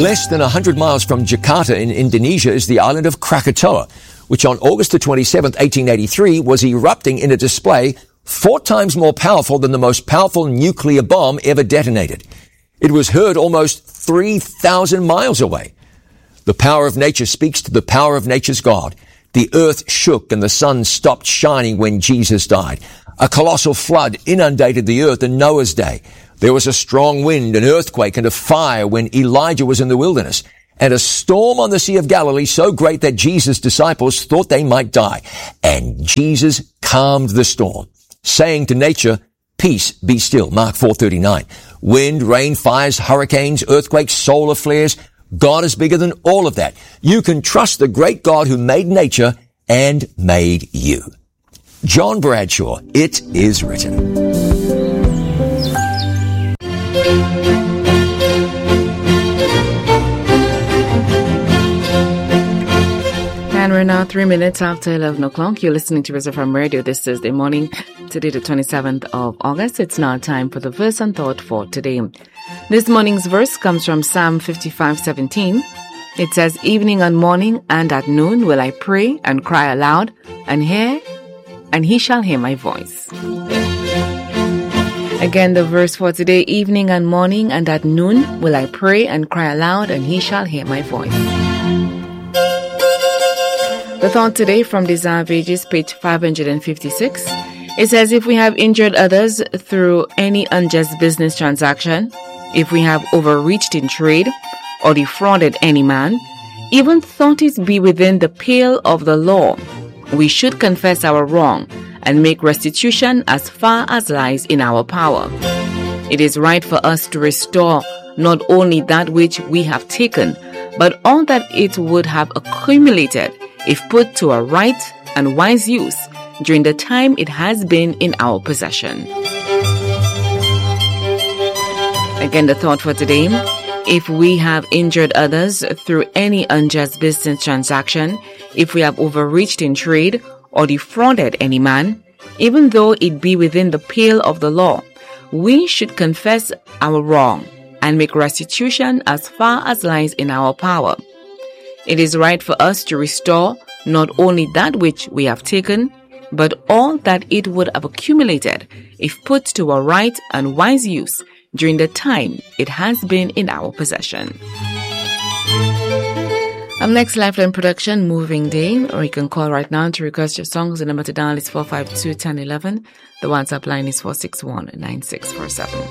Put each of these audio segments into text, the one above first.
Less than 100 miles from Jakarta in Indonesia is the island of Krakatoa, which on August the 27th, 1883, was erupting in a display 4 times more powerful than the most powerful nuclear bomb ever detonated. It was heard almost 3,000 miles away. The power of nature speaks to the power of nature's God. The earth shook and the sun stopped shining when Jesus died. A colossal flood inundated the earth in Noah's day. There was a strong wind, an earthquake, and a fire when Elijah was in the wilderness, and a storm on the Sea of Galilee so great that Jesus' disciples thought they might die. And Jesus calmed the storm, saying to nature, "Peace, be still." Mark 4:39. Wind, rain, fires, hurricanes, earthquakes, solar flares. God is bigger than all of that. You can trust the great God who made nature and made you. John Bradshaw, It Is Written. And we're now 3 minutes after 11 o'clock. You're listening to RisFM Radio this Thursday morning, today the 27th of August. It's now time for the verse and thought for today. This morning's verse comes from Psalm 55:17. It says, "Evening and morning and at noon will I pray and cry aloud, and he shall hear my voice." Again, the verse for today, evening and morning and at noon will I pray and cry aloud, and he shall hear my voice. The thought today from Desire of Ages, page 556. It says, if we have injured others through any unjust business transaction, if we have overreached in trade or defrauded any man, even thought it be within the pale of the law, we should confess our wrong and make restitution as far as lies in our power. It is right for us to restore not only that which we have taken, but all that it would have accumulated if put to a right and wise use during the time it has been in our possession. Again, the thought for today, if we have injured others through any unjust business transaction, if we have overreached in trade or defrauded any man, even though it be within the pale of the law, we should confess our wrong and make restitution as far as lies in our power. It is right for us to restore not only that which we have taken, but all that it would have accumulated if put to a right and wise use during the time it has been in our possession. Up next, Lifeline Production, Moving Day, or you can call right now to request your songs. The number to dial is 452-1011. The WhatsApp line is 461-9647.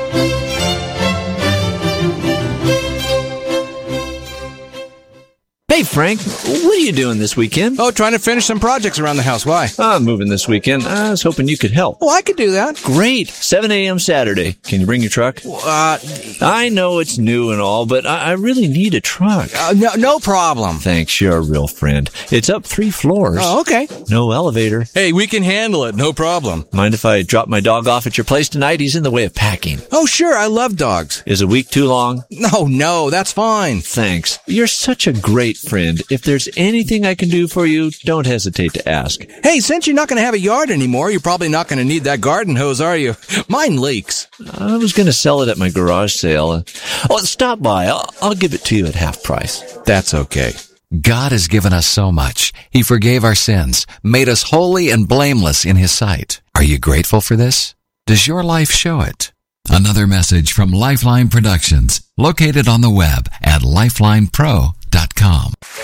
Hey, Frank, what are you doing this weekend? Oh, trying to finish some projects around the house. Why? I'm moving this weekend. I was hoping you could help. Oh, I could do that. Great. 7 a.m. Saturday. Can you bring your truck? I know it's new and all, but I really need a truck. No problem. Thanks. You're a real friend. It's up 3 floors. Oh, okay. No elevator. Hey, we can handle it. No problem. Mind if I drop my dog off at your place tonight? He's in the way of packing. Oh, sure. I love dogs. Is a week too long? No, that's fine. Thanks. You're such a great friend. If there's anything I can do for you, don't hesitate to ask. Hey, since you're not going to have a yard anymore, you're probably not going to need that garden hose, are you? Mine leaks. I was going to sell it at my garage sale. Oh, stop by. I'll give it to you at half price. That's okay. God has given us so much. He forgave our sins, made us holy and blameless in His sight. Are you grateful for this? Does your life show it? Another message from Lifeline Productions, located on the web at lifelinepro.com.